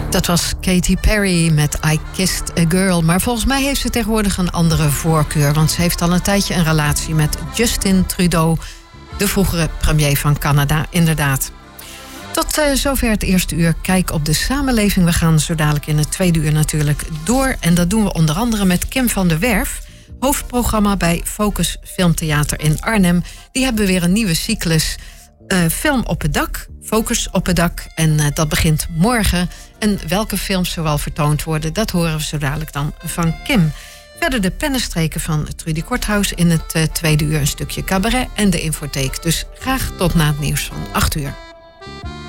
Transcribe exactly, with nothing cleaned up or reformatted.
Dat was Katy Perry met I Kissed a Girl. Maar volgens mij heeft ze tegenwoordig een andere voorkeur. Want ze heeft al een tijdje een relatie met Justin Trudeau, de vroegere premier van Canada, inderdaad. Tot uh, zover het eerste uur. Kijk op de samenleving. We gaan zo dadelijk in het tweede uur natuurlijk door. En dat doen we onder andere met Kim van der Werf, hoofdprogramma bij Focus Filmtheater in Arnhem. Die hebben weer een nieuwe cyclus. Uh, film op het dak, Focus op het dak. En uh, dat begint morgen. En welke films zowel vertoond worden, dat horen we zo dadelijk dan van Kim. Verder de pennenstreken van Trudy Korthuis in het uh, tweede uur, een stukje cabaret en de infotheek. Dus graag tot na het nieuws van acht uur.